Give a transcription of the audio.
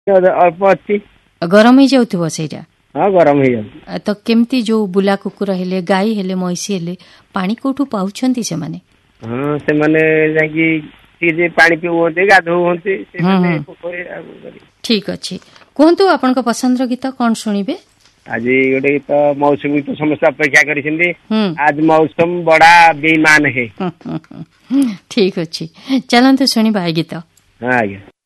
ଅଳ୍ପ ଅଛି। ଗରମ ହେଇଯାଉଥିବ ସେଇଟା। ହଁ ଗରମ ହେଇଯାଉଛି। ତ କେମିତି ଯୋଉ ବୁଲା କୁକୁର ହେଲେ ଗାଈ ହେଲେ ମଇଁଷି ହେଲେ ପାଣି କୋଉଠୁ ପାଉଛନ୍ତି ସେମାନେ? ହଁ ସେମାନେ ଯାଇକି ଟିକେ ପାଣି ପିଉଛନ୍ତି ଗାଧଉଛନ୍ତି ସେମାନେ ପୋଖରୀ। ଠିକ ଅଛି, କୁହନ୍ତୁ ଆପଣଙ୍କ ପସନ୍ଦର ଗୀତ କଣ ଶୁଣିବେ? ଆଜି ଗୋଟେ ଗୀତ ମୌସୁମୀ ତ ସମସ୍ତେ ଅପେକ୍ଷା କରିଛନ୍ତି। ଆଜ ମୌସମ ବड़ा ବେईमान है। ଠିକ ଅଛି, ଚାଲନ୍ତୁ ଶୁଣିବା ଏ ଗୀତ। ହଁ ଆଜ୍ଞା।